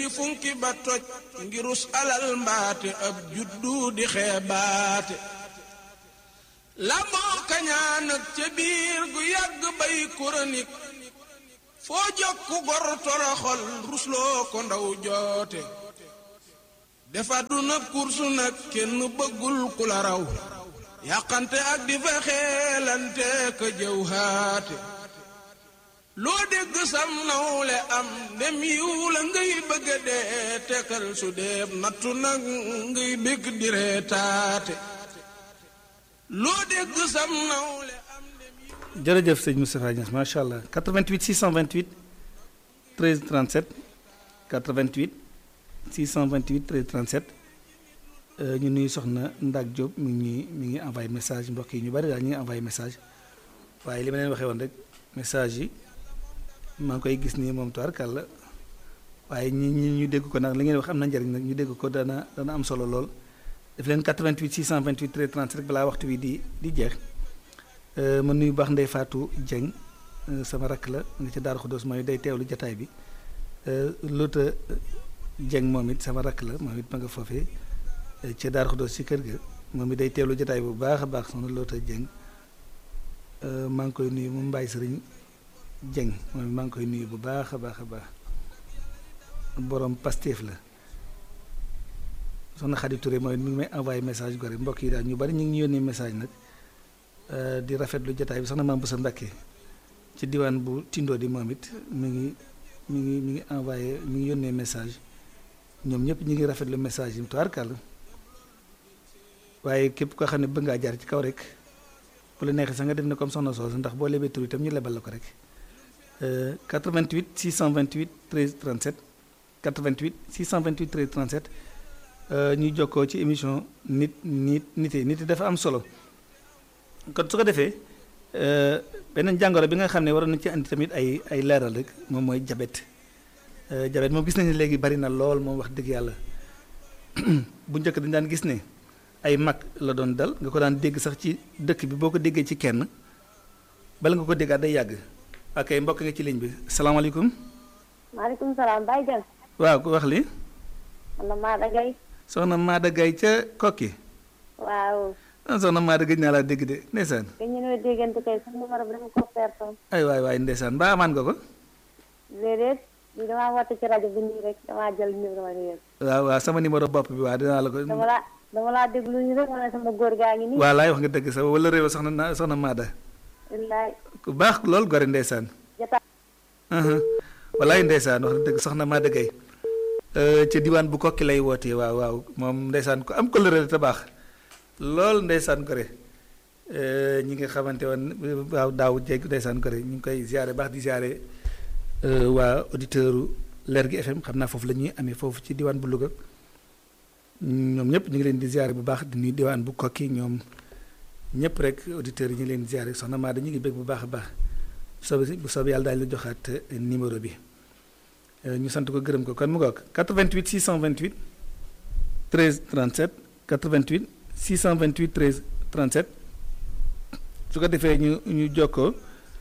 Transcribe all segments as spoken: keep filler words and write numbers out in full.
funki ba toj ngirus alal mbaate ab juddu di xeebaate lamboo kañaan ak ca biir gu yàgg bay chronique foo jokku gor toroxol rusloo ko ndaw joote defa duna kursu nag kenn bëggul ku la raw yàqante ak di fa xeelante ka jëw haate loo dégg sam nawle am ndem yiw la ngay bëgga dee tekkal su deeb nattu nag ngay bég di reetaate loo dégg sam nawle am ndem yiw. jërëjëf sëñ Moustapha Niass macha allah quatre-vingt-huit six cent vingt-huit treize trente-sept quatre-vingt-huit six cent vingt-huit treize trente-sept ñu nuyu soxna Ndak Diop mi ngi mi ngi envoyé message mbokk yi ñu bari daal ñu ngi envoyé message waaye li ma leen waxee woon rek message yi maa ngi koy gis nii moom tubaarkàlla waaye ñi ñi ñu dégg ko nag li ngeen wax am na njëriñ nag ñu dégg ko dana dana am solo lool def leen quatre-vingt-huit six cent vingt-huit treize trente-sept rek balaa waxtu wi di di jeex ma nuyu baax Ndeye Fatou Dieng sama rakk la nga ci Daaru Xudoos mooy day teewlu jataay bi Lota Dieng moom it sama rakk la moom it ma nga foofee ci Daaru Xudoos ci kër ga moom it day teewlu jataay bu baax a baax soxna Lota Dieng maa ngi koy nuyu mu Mbaye Sëriñ Dieng moom it maa ngi koy nuyu bu baax a baax a baax borom Pastef la soxna Khady Touré mooy mi ngi may envoyé message gore mbokk yi daal ñu bari ñu ngi ñu yónnee message nag di rafetlu jotaay bi soxna Mame Boussa Mbacké ci diwaan bu Tindo di moom it mi ngi mi ngi mi ngi envoyé mi ngi yónnee message ñoom ñëpp ñu ngi rafetlu message yi mu tubaarkàlla waaye képp koo xam ne bëgg ngaa jaar ci kaw rek bu la neexee sax nga def ne comme soxna soosu ndax boo lebee tur itam ñu lebal la ko rek quatre-vingt-huit six cent vingt-huit treize trente-sept quatre-vingt-huit six cent vingt-huit treize trente-sept ñuy jokkoo ci émission nit nit nit yi nit yi dafa am solo kon su ko defee beneen jàngoro bi nga xam ne waroon na ci andi tamit ay ay leeral rek moom mooy jabet jabet moom gis nañu léegi bari na lool moom wax dëgg yàlla bu njëkk dañu daan gis ne ay mag la doon dal nga ko daan dégg sax ci dëkk bi boo ko déggee ci kenn bala nga ko déggaat day yàgg ak ay mbokk nga ci ligne bi salaamaaleykum. maaleykum salaam Baye Dieng. waaw ku wax li soxna Maada Gaye. soxna Maada Gaye ca Kokki. waaw. soxna Maada gëj naa laa dégg de ndeysaan. te ñu ne déggante kay sax numéro bi dama ko pertoon. ay waay waay ndeysaan mbaa amaan nga ko. déedéet bi damaa woote ci rajo bi nii rek damaa jël numéro ma réer. waaw waaw sama numéro bopp bi waa dinaa la ko. dama laa dama laa déglu ñu rek ma ne sama góor gaa ngi nii. waaw laay wax nga dëgg sa wala réew soxna na soxna Maada. wallaay. ku baax lool gore ndeysaan. jotaay. wallaay ndeysaan wax dëgg soxna Maada Gaye ca diwaan bu Kokki lay wootee waaw waaw moom ndeysaan ku am kóllëre te baax lool ndeysaan gore ñi nga xamante woon waaw daaw jéeg ndeysaan gore ñu ngi koy ziare baax di ziare waa auditeur Lergui F M xam naa foofu la ñuy amee foofu ci diwaan bu Louga ñoom ñëpp ñu ngi leen di ziare bu baax di nuyu diwaan bu Kokki ñoom ñëpp rek auditeurs yi ñu ngi leen di ziare soxna Maada ñu ngi bëgg bu baax a baax bu soobee bu soobee yàlla daañu la joxaat numéro bi ñu sant ko gërëm ko kon mu ngoog quatre-vingt-huit six cent vingt-huit treize trente-sept quatre-vingt-huit six cent vingt-huit treize trente-sept su ko defee ñu ñu jokkoo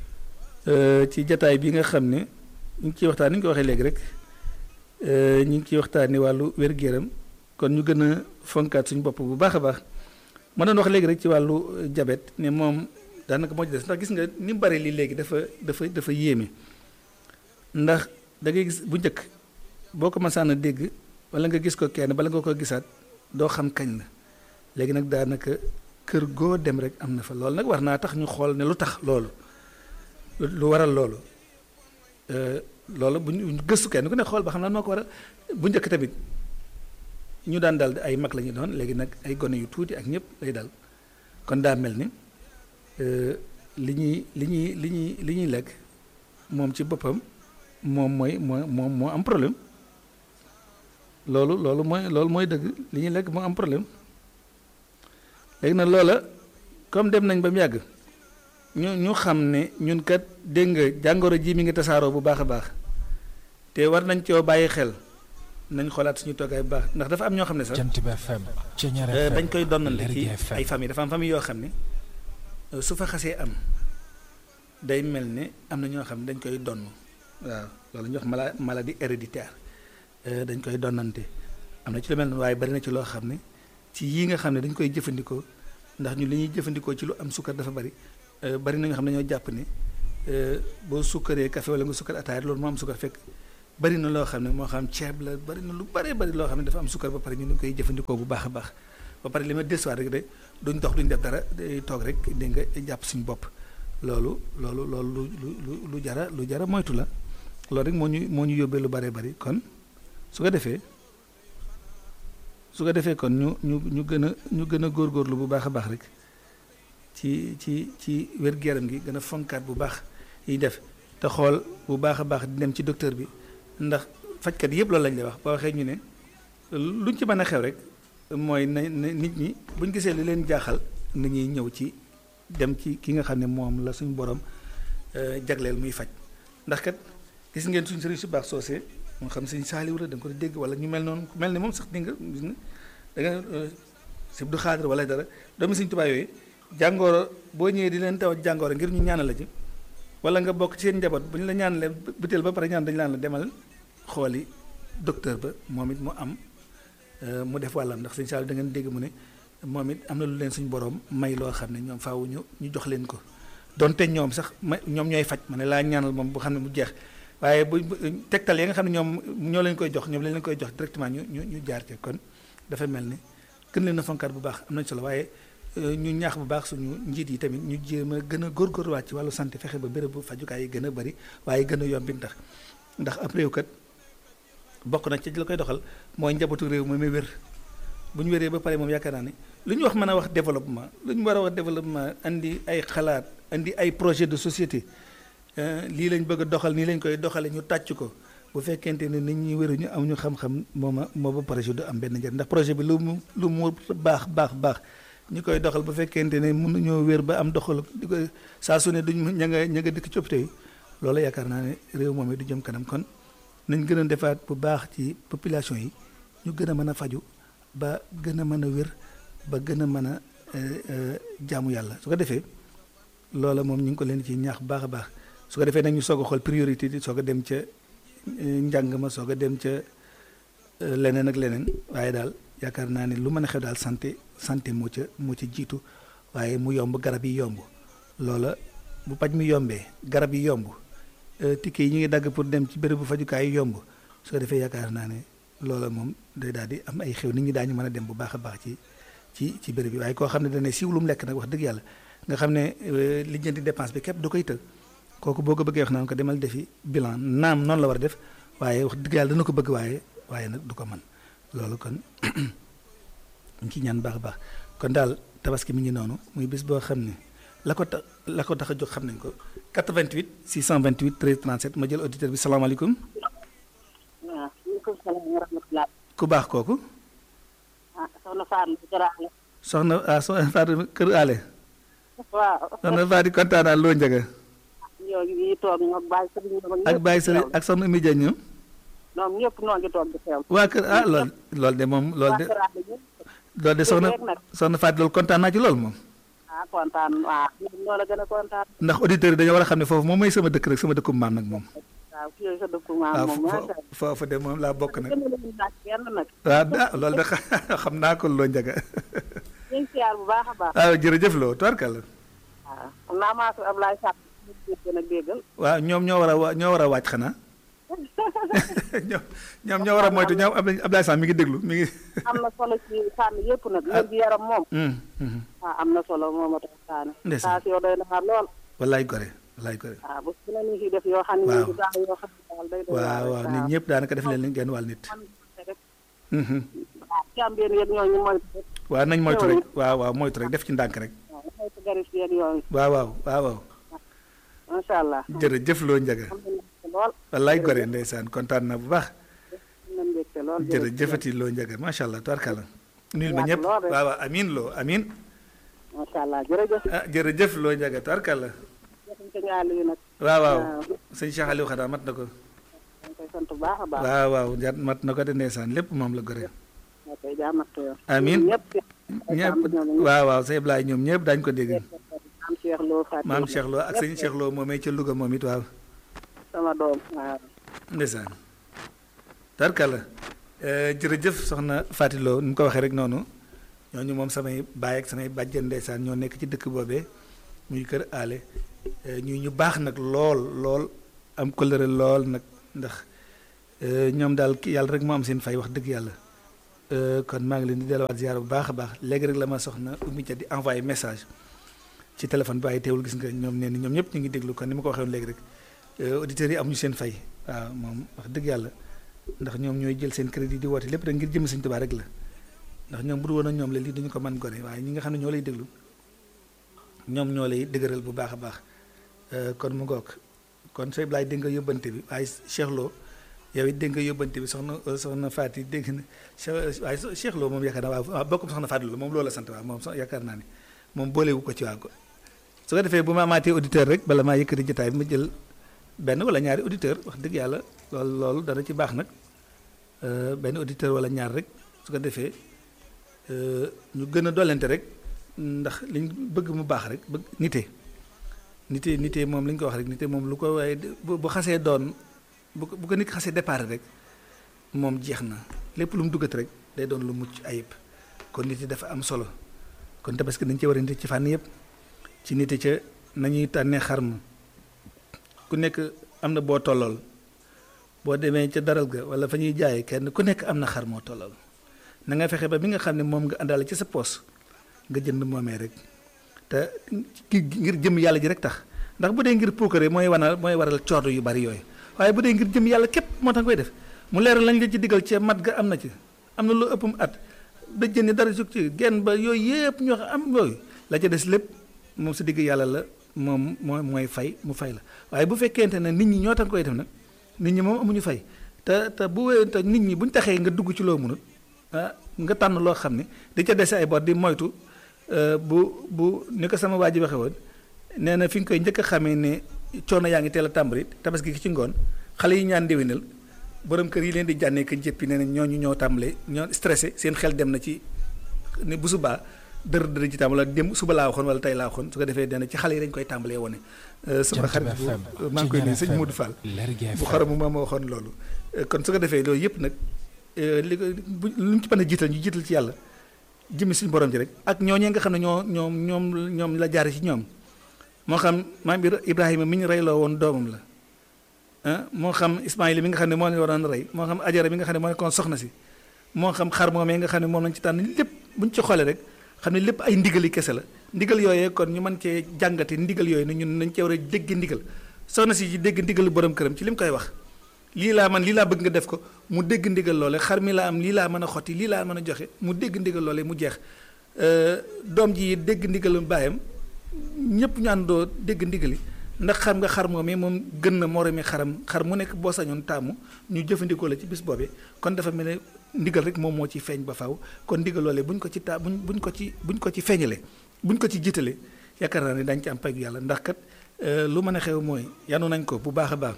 ci jataay bi nga xam ne ñu ngi ciy waxtaan ni ñu ko waxee léegi rek ñu ngi ciy waxtaanee wàllu wér-gu-yaram kon ñu gën a fonkaat suñu bopp bu baax a baax ma doon wax léegi rek ci wàllu jabet ne moom daanaka moo ci des ndax gis nga ni mu bari lii léegi dafa dafa dafa yéeme ndax da ngay gis bu njëkk boo ko masaan a dégg wala nga gis ko kenn bala nga ko gisaat doo xam kañ la léegi nag daanaka kër goo dem rek am na fa loolu nag war naa tax ñu xool ne lu tax loolu lu waral loolu loolu bu ñu gëstu kenn ku ne xool ba xam lan moo ko waral bu njëkk tamit ñu daan dal ay mag la ñu doon léegi nag ay gone yu tuuti ak ñëpp lay dal kon daa mel ni li ñuy li ñuy li ñuy li ñuy lekk moom ci boppam moom mooy moo moom moo am problème loolu loolu mooy loolu mooy dëgg li ñuy lekk moo am problème léegi nag loola comme dem nañ ba mu yàgg ñu ñu xam ne ñun kat dégg nga jàngoro ji mi ngi tasaaroo bu baax a baax te war nañ coo bàyyi xel nañ xoolaat suñu toogaay bu baax ndax dafa am ñoo xam ne sax dañ koy donnante ci ay famille dafa am famille yoo xam ne su fa xasee am day mel ne am na ñoo xam ne dañ koy donn waaw loolu ñuy wax mala maladie héréditaire dañ koy donnante am na ci lu mel noonu waaye bari na ci loo xam ne ci yii nga xam ne dañ koy jëfandikoo ndax ñu li ñuy jëfandikoo ci lu am sukkar dafa bari bari na ñoo xam ne ñoo jàpp ne boo sukkaree café wala nga sukkar ataaya loolu moo am sukkar fekk bari na loo xam ne moo xam ceeb la bari na lu bari bari loo xam ne dafa am sukkar ba pare ñu dañ koy jëfandikoo bu baax a baax ba pare li ma desuwaat rek de duñ dox duñ def dara day toog rek dégg nga jàpp suñu bopp loolu loolu loolu lu lu lu jara lu jara moytu la loolu rek moo ñu moo ñu yóbbee lu baree bari kon su ko defee su ko defee kon ñu ñu ñu gën a ñu gën a góorgóorlu bu baax a baax rek ci ci ci wér-gu-yaram gi gën a fonkaat bu baax yi def te xool bu baax a baax di dem ci docteur bi ndax fajkat yëpp loolu lañ lay wax ba waxee ñu ne luñ ci mën a xew rek mooy na nit ñi buñ gisee li leen jaaxal nit ñuy ñëw ci dem ci ki nga xam ne moom la suñu borom jagleel muy faj ndax kat gis ngeen suñ sëriñ su baax soosee moo xam suñ saaliw la da nga ko dégg wala ñu mel noonu mel ni moom sax di nga gis nga da nga si du xaadir wala dara doomi suñ tubaab yooyu jàngooro boo ñëwee di leen taw jàngooro ngir ñu ñaanal la ci wala nga bokk ci seen njaboot bu ñu la ñaanalee butéel ba pare ñaan dañu laan la demal xooli docteur ba moom it mu am mu def wàllam ndax sëñ Sall da ngeen dégg mu ne moom it am na lu leen suñu borom may loo xam ne ñoom faaw ñu ñu jox leen ko donte ñoom sax ma ñoom ñooy faj ma ne laa ñaanal moom bu xam ne mu jeex waaye bu tegtal ya nga xam ne ñoom ñoo leen koy jox ñoom leen koy jox directement ñu ñu ñu jaar ci kon dafa mel ni gën leen a fonkaat bu baax am nañ solo waaye ñu ñaax bu baax suñu njiit yi tamit ñu jéem a gën a góorgóorluwaat ci wàllu santé fexe ba bérébu fajukaay yi gën a bari waaye gën a yombi ndax ndax ab réew kat bokk na ci la koy doxal mooy njabootu réew moom muy wér bu ñu wéree ba pare moom yaakaar naa ne lu ñu wax mën a wax développement lu ñu war a wax développement andi ay xalaat andi ay projet de société lii lañ bëgg a doxal nii lañ koy doxale ñu tàcc ko bu fekkente ne nit ñi wéru ñu am ñu xam-xam mooma moo ba projet du am benn njëriñ ndax projet bi lu mu lu mu baax baax baax ñu koy doxal bu fekkente ne mënuñoo wér ba am doxal di ko saa su ne duñ ña nga ña nga dëkk ci hôpital yi loolu yaakaar naa ne réew moom du jëm kanam kon nañ gën a defaat bu baax ci population yi ñu gën a mën a faju ba gën a mën a wér ba gën a mën a jaamu yàlla su ko defee loola moom ñu ngi ko leen ci ñaax bu baax a baax su ko defee nag ñu soog a xool priorité di soog a dem ca njàng ma soog a dem ca leneen ak leneen waaye daal yaakaar naa ne lu mën a xew daal santé santé moo ca moo ca jiitu waaye mu yomb garab yi yomb loola bu paj mi yombee garab yi yomb ticket yi ñu ngi dagg pour dem ci bérébu fajukaay yi yomb su ko defee yaakaar naa ne loola moom day daal di am ay xew nit ñi daañu mën a dem bu baax a baax ci ci ci béréb bi waaye koo xam ne dana siiw lu mu lekk nag wax dëgg yàlla nga xam ne lijjanti dépense bi képp du koy tël kooku boo ko bëggee wax naan ko demal defi bilan naam noonu la war a def waaye wax dëgg yàlla dana ko bëgg waaye waaye nag du ko mën loolu kon ñu ci ñaan baax a baax kon daal tabaski mi ngi noonu muy bis boo xam ne la ko tax la ko tax a jóg xam nañ ko quatre-vingt-huit six cent vingt-huit treize trente-sept ma jël auditeur bi salaamaaleykum. waaw maaleykum salaam wa rahmatulah. ku baax kooku. ah soxna Fatou Kër Ale. soxna ah soxna Fatou Kër Ale. waaw. soxna Fatou kontaan naa loo njëkk. ñoo ngi toog ñoom Baye Serigne ñoom ak Baye Serigne ak soxna Oumy Diagne ñoom. ñoom ñëpp noo ngi toog di xew. waa kër ah lool loolu de moom loolu de. loolu de soxna soxna Fatou loolu kontaan naa ci loolu moom. ah kontaan waaw ñoo la gën a kontaan. ndax auditeurs yi dañoo war a xam ne foofu moom mooy sama dëkk rek sama dëkkum maam nag moom. waaw fii sa dëkku maam moom macha allah foofu de moom laa bokk nag. kenn nag. waaw ah loolu de xam naa ko loo njaga. ñu ngi siyaar bu baax a baax. waaw jërëjëf loo tubarkalla. waaw xam naa maa fi Ablaye Sall ñu gën a déggal. waaw ñoom ñoo war a wa ñoo war a wàcc xanaa. ñoom ñoom ñoo war a moytu ñoom Ablaye Sall mi ngi déglu mi ngi. am na solo ci fànn yëpp nag. wér gi yaram moom. waaw am na solo moom a tax saane. ndeysaan yoo doy na lool. wallaay gore wallaay gore. waaw bu su ne ñu ciy def yoo xam ne. waaw ñu daal yoo xam ne daal day doy. waaw waaw nit ñëpp daanaka def leen li genn wàll nit. waaw càmbeen yeeg ñooñu moytu rek. waaw nañ moytu rek waaw waaw moytu rek def ci ndànk rek. waaw moytu garis yeeg yooyu. waaw waaw waaw waaw. macha allah. jërëjëf loo njaga. lool. wallaay gore ndeysaan kontaan na bu baax. na mbégte lool. jërëjëfati loo njaga macha allah tubarkalla. nuyul ma ñëpp waaw waaw amiin loo amiin. macha allah jërëjëf. ah jërëjëf loo njaga tubarkalla. waaw waaw sëñ Cheikh Aliou xanaa mat na ko. koy sant bu baax a baax. waaw waaw jar mat na ko de ndeysaan lépp moom la gore. koy jaamat yow. amiin ñëpp. ñëpp waaw waaw sëñ Ablaye ñoom ñëpp daañu ko dégg. maam Cheikh Lo Fatou. maam Cheikh Lo ak sëñ Cheikh Lo moomee ca Louga moom it waaw. sama doom waaw. ndeysaan. tarkala jërëjëf soxna Faty Lo ni mu ko waxee rek noonu ñooñu moom samay baay ak samay bàjjen ndeysaan ñoo nekk ci dëkk boobee muy kër aale ñuy ñu baax nag lool lool am kóllëre lool nag ndax ñoom daal ki yàlla rek moo am seen fay wax dëgg yàlla kon maa ngi leen di delluwaat ziar bu baax a baax léegi rek la ma soxna Oumy Dia di envoyé message ci téléphone bi waaye teewul gis nga ñoom nee na ñoom ñëpp ñu ngi déglu kon ni ma ko waxee woon léegi rek auditeurs yi amuñu seen fay waaw moom wax dëgg yàlla ndax ñoom ñooy jël seen crédit di woote lépp rek ngir jëm Sëñ Tuubaa rek la ndax ñoom bu dul woon ak ñoom la lii duñu ko mën gone waaye ñi nga xam ne ñoo lay déglu ñoom ñoo lay dëgëral bu baax a baax kon mu ngoog kon sooy blaay dégg nga yóbbante bi waaye Cheikh Lo yow it dégg nga yóbbante bi soxna soxna Faty dégg na waaye Cheikh Lo moom yaakaar naa waaw bokkum soxna Faty Lo moom loolu la sant waaw moom yaakaar naa ne moom boolewu ko ci waa ko su ko defee bu ma amaatee auditeur rek bala maa yëkkati jotaay bi ma jël benn wala ñaari auditeur wax dëgg yàlla loolu loolu dana ci baax nag benn auditeur wala ñaar rek su ko defee ñu gën a dollante rek ndax liñ bëgg mu baax rek bëgg nite nite nite moom li ñu ko wax rek nite moom lu ko waaye bu xasee doon bu ko bu ko nit xasee départ rek moom jeex na lépp lu mu duggat rek day doon lu mucc ayib kon nite dafa am solo kon tabaski dañ ci war a nite ci fànn yëpp ci nite ca nañuy tànnee xar ma ku nekk am na boo tollool boo demee ca daral ga wala fa ñuy jaayee kenn ku nekk am na xar moo tollool na nga fexe ba bi nga xam ne moom nga àndaale ci sa poos nga jënd moomee rek te ngir jëm yàlla ji rek tax ndax bu dee ngir puukare mooy wanal mooy waral coono yu bari yooyu waaye bu dee ngir jëm yàlla képp moo tax koy def mu leeral lañ la ci diggal ci mat ga am na ci am na lu ëppum at ba jëndi dara sug ci genn ba yooyu yëpp ñoo am yooyu la ca des lépp moom sa digg yàlla la moom moo mooy fay mu fay la waaye bu fekkente ne nit ñi ñoo tax koy def nag nit ñi moom amuñu fay te te bu wé te nit ñi buñ taxee nga dugg ci loo mënut ah nga tànn loo xam ne di ca dese ay bor di moytu bu bu ni ko sama waa ji waxe woon nee na fi nga koy njëkk a xamee ne coono yaa ngi teel a tàmbali tabaski gi ci ngoon xale yi ñaan déwénal borom kër yi leen di jànnee ka njëppi nee na ñooñu ñoo tàmbalee ñoo stressé seen xel dem na ci ne bu subaa dër dër ji tàmbali wala dem suba laa waxoon wala tey laa waxoon su ko defee dana ci xale yi dañ koy tàmbalee wone sama xarit bu maa ngi koy nuyu sëñ Modou Fall bu xaramu ma ma waxoon loolu kon su ko defee loolu yëpp nag li ko bu lu ñu ci mën a jiital ñu jiital ci yàlla jëmmi suñu borom ji rek ak ñooñee nga xam ne ñoo ñoom ñoom ñoom la jaare ci ñoom moo xam maam Ibrahima mi ñu reyloo woon doomam la ah moo xam Ismaïla mi nga xam ne moo leen waroon rey moo xam Ajara mi nga xam ne moo nekkoon soxna si moo xam xar moomee nga xam ne moom lañ ci tànn lépp buñ ci xoolee rek xam ne lépp ay ndigali kese la ndigal yooyee kon ñu mën cee jàngate ndigal yooyu ne ñun nañ cee war a dégg ndigal soxna si ci dégg ndigalu borom këram ci li mu koy wax lii laa man lii laa bëgg nga def ko mu dégg ndigal loole xar mi laa am lii laa mën a xotti lii laa mën a joxe mu dégg ndigal loole mu jeex doom ji dégg ndigalu baayam ñëpp ñu àndoo dégg ndigali ndax xam nga xar moomee moom gën na moromi xaram xar mu nekk boo sañoon taamu ñu jëfandikoo la ci bis boobee kon dafa mel ne ndigal rek moom moo ci feeñ ba faw kon ndigal loolee buñ ko ci taa buñ buñ ko ci buñ ko ci feeñalee buñ ko ci jiitalee yaakaar naa ne dañ ci am pay yàlla ndax kat lu mën a xew mooy yanu nañ ko bu baax a baax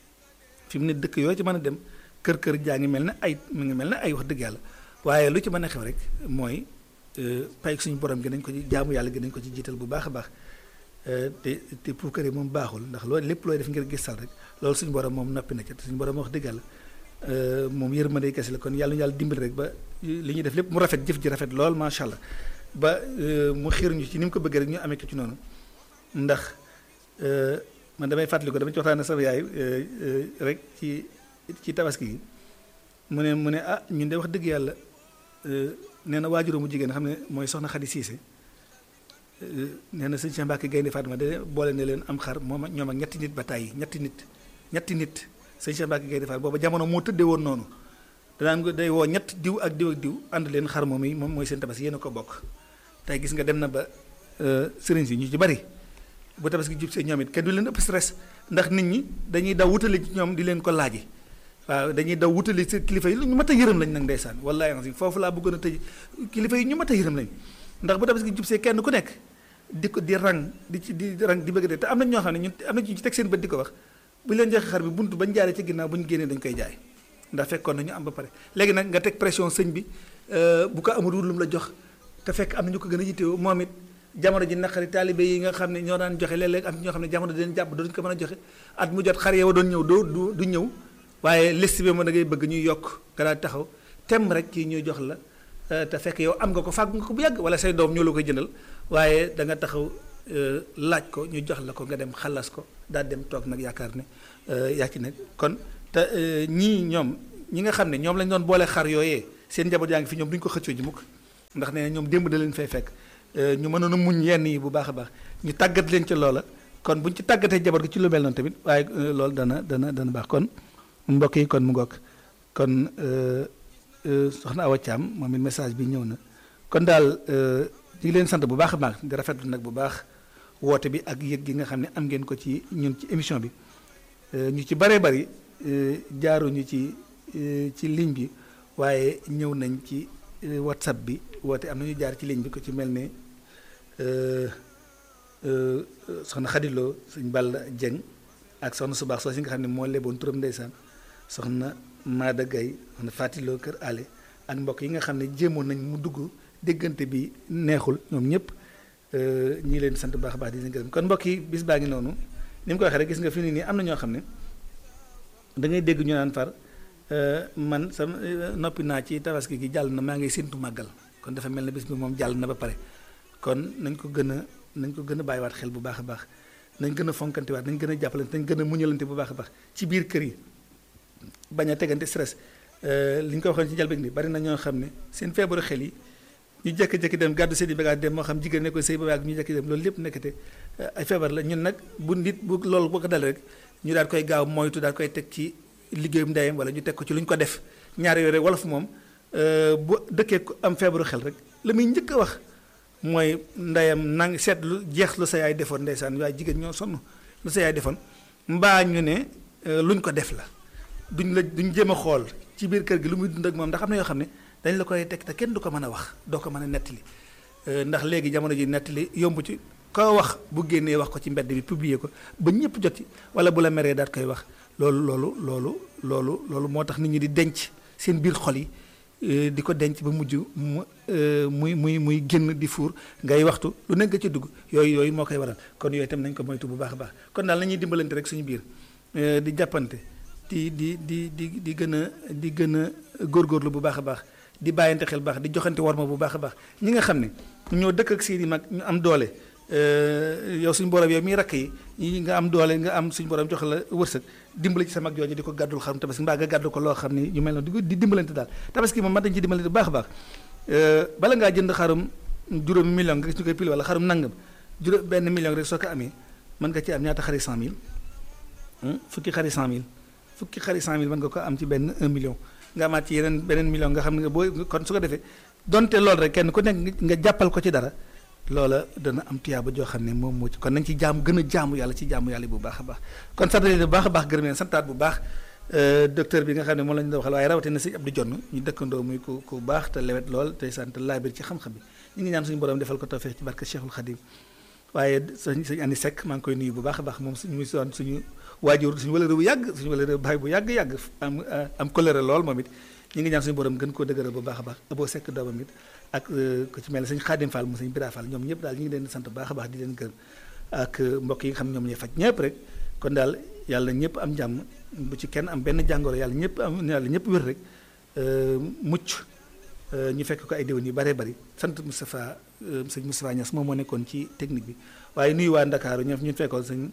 fi mu ne dëkk yoo ci mën a dem kër kër jaa ngi mel ne ay mu ngi mel ne ay wax dëgg yàlla waaye lu ci mën a xew rek mooy pay suñu borom gi nañ ko ci jaamu yàlla gi nañ ko ci jiital bu baax a baax te te pour kër yi moom baaxul ndax loolu lépp looy def ngir gisal rek loolu suñu borom moom noppi na ci te suñu borom wax dëgg yàlla moom yërmande kese la kon yàlla ñu yàlla dimbali rek ba li ñuy def lépp mu rafet jëf ji rafet lool macha allah ba mu xiir ñu ci ni mu ko bëggee rek ñu amee ko ci noonu ndax man damay fàttali ko dama ci waxtaan sama yaay rek ci ci tabaski gi mu ne mu ne ah ñun de wax dëgg yàlla nee na waajuram mu jigéen xam ne mooy soxna Xadi Siise nee na sëñ Cheikh Mbacke Gaynde Fatma de boole ne leen am xar moom ñoom ak ñetti nit ba tàyyi ñetti nit ñetti nit sëñ Cheikh Mbacke Gaynde Fatma booba jamono moo tëddee woon noonu danaan day woo ñett diw ak diw ak diw ànd leen xar moom yi moom mooy seen tabaski yéen a ko bokk tey gis nga dem na ba sëriñ si ñu ci bari bu tabaski jub see ñoom it kenn du leen ëpp stress ndax nit ñi dañuy daw wutali ci ñoom di leen ko laaji waaw dañuy daw wutali ci kilifa yi lu ñu mat a yërëm lañ nag ndeysaan wallaahi foofu laa bëggoon a tëj kilifa yi ñu mat a yërëm lañ ndax bu tabaski jub see kenn ku nekk di ko di rang di ci di rang di bëgg de te am na ñoo xam ne ñun am na ñu ci teg seen bët di ko wax bu ñu leen joxe xar bi buntu bañ jaaree ci ginnaaw bu ñu génnee dañ koy jaay ndax fekkoon na ñu am ba pare léegi nag nga teg pression sëñ bi bu ko amul lu mu la jox te fekk am na ñu ko gën a yittewoo moom it jamono ji naqari taalibe yi nga xam ne ñoo daan joxe léeg-léeg am ñoo xam ne jamono di leen jàpp dooñu ko mën a joxe at mu jot xar yow doon ñëw doo du du ñëw waaye liste bi moom da ngay bëgg ñuy yokk nga daal taxaw tem rek kii ñuy jox la te fekk yow am nga ko fàgg nga ko bu yàgg wala say doom ñoo la koy jëndal waaye da nga taxaw laaj ko ñu jox la ko nga dem xalas ko daal dem toog nag yaakaar ne yaa ci nekk kon te ñii ñoom ñi nga xam ne ñoom lañ doon boole xar yooyee seen njaboot yaa ngi fi ñoom duñ ko xëccoo ji mukk ndax nee na ñoom démb da leen fay fekk ñu mënoon a muñ yenn yi bu baax a baax ñu tàggat leen ci loola kon buñ ci tàggatee jabar gi ci lu mel noonu tamit waaye loolu dana dana dana baax kon mbokk yi kon mu ngoog kon soxna Awa Thiam moom it message bi ñëw na kon daal ñu ngi leen sant bu baax a baax di rafetlu nag bu baax woote bi ak yëg gi nga xam ne am ngeen ko ci ñun ci émission bi ñu ci baree bari jaaruñu ci ci ligne bi waaye ñëw nañ ci whatsapp bi woote am nañu jaar ci ligne bi ko ci mel ne soxna Xadiloo suñ Balla Dieng ak soxna su baax soo si nga xam ne moo leboon turam ndeysaan soxna Maada Gaye soxna Fatiloo Kër Ale ak mbokk yi nga xam ne jéemoon nañ mu dugg déggante bi neexul ñoom ñëpp ñi leen sant baax a baax di leen gërëm kon mbokk yi bis baa ngi noonu ni mu ko waxee rek gis nga fi ni nii am na ñoo xam ne da ngay dégg ñu naan far man sama noppi naa ci tabaski gi jàll na maa ngi séntu màggal kon dafa mel ne bis bi moom jàll na ba pare kon nañ ko gën a nañ ko gën a bàyyiwaat xel bu baax a baax nañ gën a fonkantewaat nañ gën a jàppalante nañ gën a muñalante bu baax a baax ci biir kër yi bañ a tegante stress li ñu ko waxoon ci njëlbéen ni bari na ñoo xam ne seen feebaru xel yi ñu jékki-jékki dem gàddu seen i bagage dem moo xam jigéen ne ko sëy ba waag ñu jékki dem loolu lépp nekkate ay feebar la ñun nag bu nit bu loolu boo ko dal rek ñu daal koy gaaw moytu daal koy teg ci liggéeyum ndeyam wala ñu teg ko ci lu ñu ko def ñaar yooyu rek wolof moom bu dëkkee ko am feebaru xel rek la muy njëkk a wax mooy ndeyam nang seet lu jeex lu sa yaay defoon ndeysaan waaye jigéen ñoo sonn lu sa yaay defoon mbaa ñu ne luñ ko def la duñ la duñ jéem a xool ci biir kër gi lu muy dund ak moom ndax am na yoo xam ne dañ la koy teg te kenn du ko mën a wax doo ko mën a nettali ndax léegi jamono ji nettali yomb ci koo wax bu génnee wax ko ci mbedd bi publier ko ba ñëpp jot ci wala bu la meree daat koy wax loolu loolu loolu loolu loolu moo tax nit ñi di denc seen biir xol yi di ko denc ba mujj mu muy muy muy génn di fuur ngay waxtu lu nekk ci dugg yooyu yooyu moo koy waral kon yooyu itam nañ ko moytu bu baax a baax kon daal nañuy dimbalante rek suñu biir di jàppante di di di di di gën a di gën a góorgóorlu bu baax a baax di bàyyante xel baax di joxante warma bu baax a baax ñi nga xam ne ñoo dëkk ak seen i mag ñu am doole yow suñu borom yow miy rakk yi nga am doole nga am suñu borom jox la wërsëg dimbali ci sa mag jooju di ko gàddul xarum tabaski mbaa nga gàddu ko loo xam ni yu mel noonu di dimbalante daal tabaski moom man dañu ci dimbalante bu baax a baax bala ngaa jënd xarum juróomi million nga gis ñu koy pil wala xarum nangam juróom benn million rek soo ko amee mën nga ci am ñaata xari cent mille fukki xari cent mille fukki xari cent mille mën nga ko am ci benn un million nga amaat ci yeneen beneen million nga xam ne nga boo kon su ko defee donte loolu rek kenn ku nekk nga jàppal ko ci dara loola dana am tuyaaba joo xam ne moom moo ci kon nañ ci jaamu gën a jaamu yàlla ci jaamu yàlla bu baax a baax kon sant leen bu baax a baax gërëm leen santaat bu baax docteur bi nga xam ne moom la ñu doon waxal waaye rawatina sëñ Abdou Jonn ñu dëkkandoo muy ku ku baax te lewet lool tey sant laabir ci xam-xam bi ñu ngi ñaan suñu borom defal ko tawfeex ci barke Cheikhul Khadim waaye sëñ sëñ Ani Seck maa ngi koy nuyu bu baax a baax moom suñu doon suñu waajur suñu wala bu yàgg suñu wala baay bu yàgg yàgg am am colère lool moom it ñu ngi ñaan suñu borom gën koo dëgëral bu baax a baax Abo Seck doomam it ak ku ci mel ne sëñ Xaadim Fall mu sëñ Bira Fall ñoom ñëpp daal ñu ngi leen di sant bu baax a baax di leen gërëm ak mbokk yi nga xam ne ñoom ñooy faj ñëpp rek kon daal yàlla ñëpp am jàmm bu ci kenn am benn jàngoro yàlla ñëpp am yàlla ñëpp wér rek mucc ñu fekk ko ay déwén yu bëree bëri sant Moustapha sëñ Moustapha Niass moom moo nekkoon ci technique bi waaye nuyu waa Ndakaaru ñoom ñu fekkoon sëñ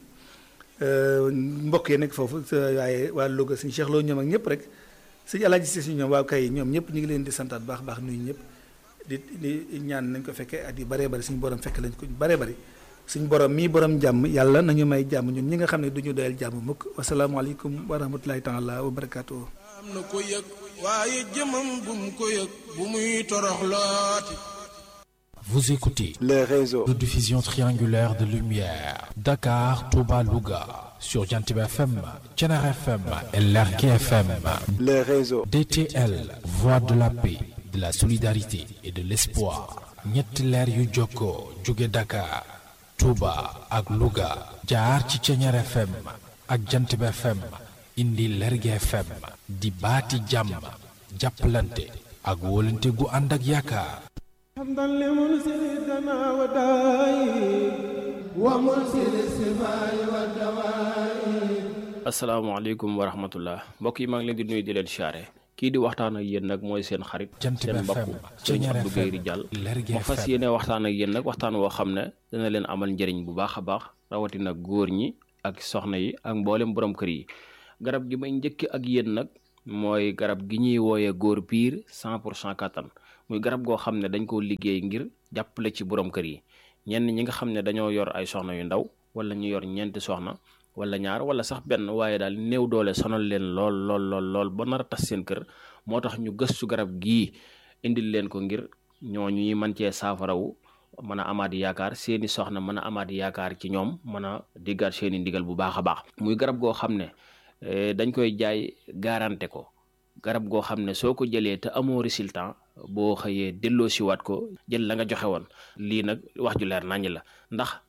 mbokk yi nekk foofu waaye waa Louga sëñ Cheikh Lo ñoom ak ñëpp rek sëñ Alaaji Si ñoom waaw kay ñoom ñëpp ñu ngi leen di santaat baax baax nuyu ñëpp di di ñaan nañ ko fekkee at yu bëree bëri suñu borom fekk lañ ko bëree bëri suñu borom mii borom jàmm yàlla nañu may jàmm ñun ñi nga xam ne du ñu doyal jàmm mukk wasalaamaaleykum wa rahmatulahi taala wa barakaatu. am na ko yëg waaye jëmam bu mu ko yëg bu muy torox looti. Vous écoutez les réseaux de diffusion triangulaire de lumière Dakar, Touba, Louga sur Jantib F M, Thiénaba F M et Lergui F M. les réseaux D T L, voix de la paix, de la solidarité et de l'espoir. ñetti leer yu jokkoo jóge Dakar, Touba ak Louga jaar ci Thiénaba F M ak Jantib F M indi Lergui F M di baati jàmm jàppalante ak wóolante gu ànd ak yaakaar. حمدا لمنزل الدماء والدواء ومنزل السماء والدواء asalaamaaleykum wa rahmatullah mbokk yi maa ngi leen di nuyu di leen siyaare kii di waxtaan ak yéen nag mooy seen xarit seen mbokk sëñ Abdou Guèye Ridial ma fas yéene waxtaan ak yéen nag waxtaan woo xam ne dana leen amal njëriñ bu baax a baax rawatina góor ñi ak soxna yi ak mboolem borom kër yi garab gi may njëkk ak yéen nag mooy garab gi ñuy wooyee góor piir cent pour cent kattan muy garab goo xam ne dañ koo liggéey ngir jàppale ci borom kër yi ñenn ñi nga xam ne dañoo yor ay soxna yu ndaw wala ñu yor ñeenti soxna wala ñaar wala sax benn waaye daal néew doole sonal leen lool lool lool lool ba nar a tas seen kër moo tax ñu gëstu garab gii indil leen ko ngir ñooñu ñuy mën cee saafarawu mën a amaat yaakaar seeni soxna mën a amaat yaakaar ci ñoom mën a diggaat seeni ndigal bu baax a baax muy garab goo xam ne dañ koy jaay garanté ko garab goo xam ne soo ko jëlee te amoo résultat boo xëyee delloo siwaat ko jël la nga joxe woon lii nag wax ju leer naññ la ndax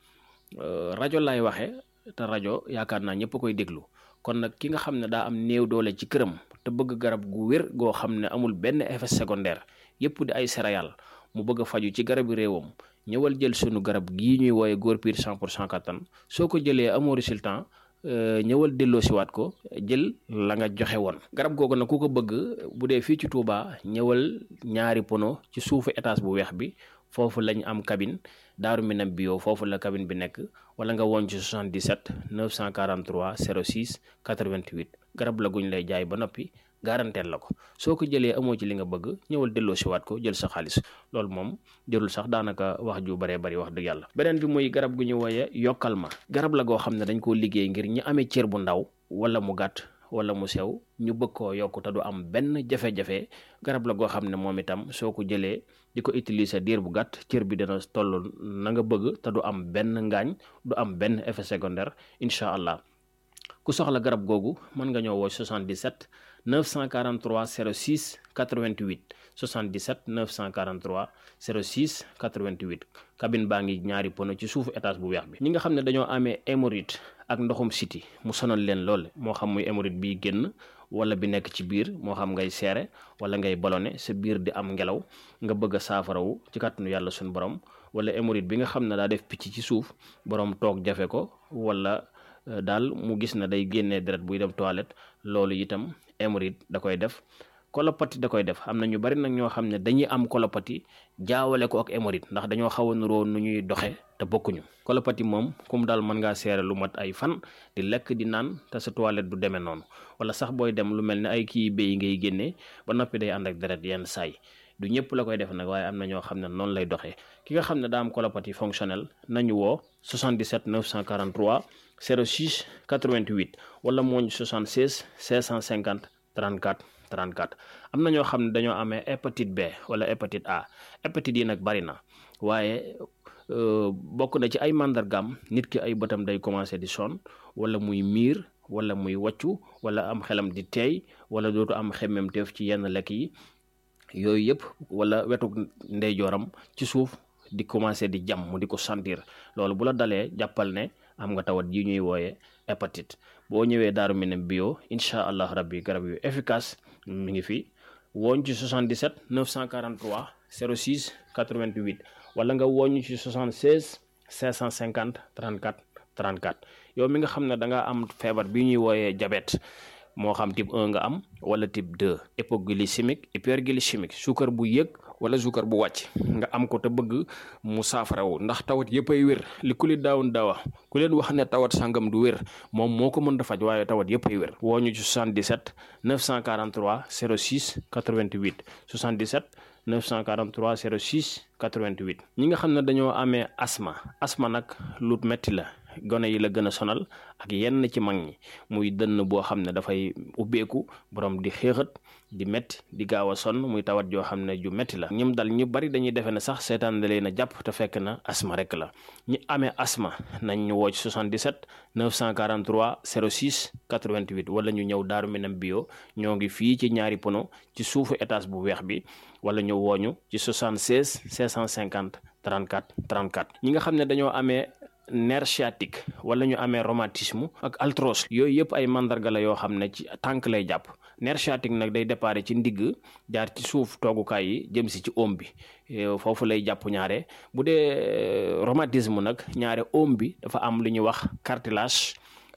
rajo lay waxee te rajo yaakaar naa ñëpp koy déglu kon nag ki nga xam ne daa am néew doole ci këram te bëgg garab gu wér goo xam ne amul benn effet secondaire yëpp di ay céréales mu bëgg a faju ci garabi réewam ñëwal jël sunu garab gii ñuy wooye góor piir cent pour cent kattan soo ko jëlee amoo résultat ñëwal delloo siwaat ko jël la nga joxe woon garab googu nag ku ko bëgg bu dee fii ci Touba ñëwal ñaari pono ci suufu étage bu weex bi foofu lañ am cabine Daaru Minam bio foofu la cabine bi nekk wala nga woon ci soixante-dix-sept neuf cent quarante-trois zéro six quatre-vingt-huit garab la guñ lay jaay ba noppi garanteel la ko soo ko jëlee amoo ci li nga bëgg ñëwal delloo siwaat ko jël sa xaalis loolu moom jërul sax daanaka wax ju baree bari wax dëgg yàlla beneen bi muy garab gu ñu wooye yokkal ma garab la goo xam ne dañ koo liggéey ngir ñi amee cër bu ndaw wala mu gàtt wala mu sew ñu bëgg koo yokk te du am benn jafe-jafe garab la goo xam ne moom itam soo ko jëlee di ko utiliser diir bu gàtt cër bi dana toll na nga bëgg te du am benn ngaañ du am benn effet secondaire incha allah ku soxla garab googu mën nga ñëw woo soixante-dix-sept neuf cent quarante-trois zéro six quatre-vingt-huit soixante-dix-sept neuf cent quarante-trois zéro six quatre-vingt-huit cabine baa ngi ñaari pono ci suufu étage bu weex bi ñi nga xam ne dañoo amee hémorroïde ak ndoxum siti mu sonal leen lool moo xam muy hémorroïde bi génn wala bi nekk ci biir moo xam ngay seere wala ngay ballonné sa biir di am ngelaw nga bëgg a saafarawu ci kàttanu yàlla suñu borom wala hémorroïde bi nga xam ne daa def picc ci suuf borom toog jafe ko wala daal mu gis na day génnee deret buy dem toilette loolu itam hémorroïde da koy def colopathie da koy def am na ñu bari nag ñoo xam ne dañuy am colopathie jaawale ko ak hémorroïde ndax dañoo xaw a nuroo nu ñuy doxe te bokkuñu colopathie moom comme daal mën ngaa seere lu mat ay fan di lekk di naan te sa toilette du demee noonu wala sax booy dem lu mel ne ay kii béy ngay génnee ba noppi day ànd ak deret yenn saay du ñëpp la koy def nag waaye am na ñoo xam ne noonu lay doxee ki nga xam ne daa am colopathie fonctionnelle nañu woo soixante-dix-sept neuf cent quarante-trois zéro six quatre-vingt-huit wala mooñ soixante-seize cinq cent cinquante trente-quatre trente-quatre am na ñoo xam ne dañoo amee hépatite B wala hépatite A hépatite yi nag bari na waaye bokk na ci ay màndargaam nit ki ay bëtam day commencé di sonn wala muy miir wala muy wàccu wala am xelam di teey wala dootu am xemmemteef ci yenn lekk yi yooyu yëpp wala wetu ndeyjooram ci suuf di commencé di jam mu di ko sentir loolu bu la dalee jàppal ne am nga tawat yi ñuy wooye hépatite boo ñëwee Daaru Minam bio incha allah rabbi garab yu efficace mi ngi fi wooñ ci soixante-dix-sept neuf cent quarante-trois zéro six quatre-vingt-huit wala nga wooñ ci soixante-seize cinq cent cinquante trente-quatre trente-quatre yow mi nga xam ne da nga am feebar bi ñuy wooyee diabète moo xam type un nga am wala type deux hypoglycémique hyperglycémique suukar bu yëg wala suukar bu wàcc nga am ko te bëgg mu saafarawu ndax tawat yëpp ay wér li ku li daawun daawa ku leen wax ne tawat sangam du wér moom moo ko mën a faj waaye tawat yëpp ay wér woo ñu ci soixante-dix-sept neuf cent quarante-trois zéro six quatre-vingt-huit soixante-dix-sept neuf cent quarante-trois zéro six quatre-vingt-huit ñi nga xam ne dañoo amee asma asma nag lu metti la gone yi la gën a sonal ak yenn ci mag ñi muy dënn boo xam ne dafay ubbeeku borom di xéexat di métti di gaaw a sonn muy tawat joo xam ne ju métti la ñim dal ñu bari dañuy defe ne sax seetaan da leen a jàpp te fekk na asma rek la ñi amee asma nañ ñu woo ci soixante-dix-sept neuf cent quarante-trois zéro six quatre-vingt-huit wala ñu ñëw Daaru Minam bio ñoo ngi fii ci ñaari pono ci suufu étage bu weex bi wala ñu wooñu ci soixante-seize cinq cent cinquante trente-quatre trente-quatre ñi nga xam ne dañoo amee nerf sciatique wala ñu amee rhumatisme ak arthrose yooyu yëpp ay mandarga la yoo xam ne ci tànk lay jàpp nerf sciatique nag day déparé ci ndigg jaar ci suuf toogukaay yi jëm si ci oom bi foofu lay jàpp ñaare bu dee rhumatisme nag ñaare oom bi dafa am lu ñuy wax cartilage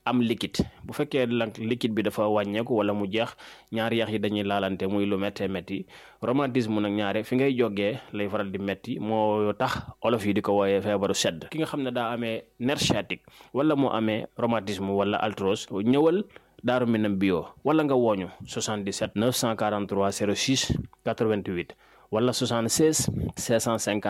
am liquide bu fekkee nag liquide bi dafa wàññeeku wala mu jeex ñaari yax yi dañuy laalante muy lu méttee métti rhumatisme nag ñaare fi ngay jógee lay faral di métti moo tax olof yi di ko wooyee feebaru sedd ki nga xam ne daa amee nerf sciatique wala mu amee rhumatisme wala arthrose ñëwal Daaru Minam bio wala nga wooñu soixante-dix-sept neuf cent quarante-trois zéro six quatre-vingt-huit wala soixante-seize cinq cent cinquante